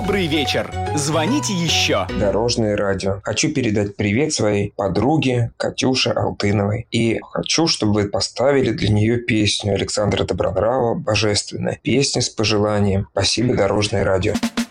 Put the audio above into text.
Добрый вечер. Звоните еще. Дорожное радио. Хочу передать привет своей подруге Катюше Алтыновой. И хочу, чтобы вы поставили для нее песню Александра Добронравова «Божественная». Песня с пожеланием. Спасибо, Дорожное радио.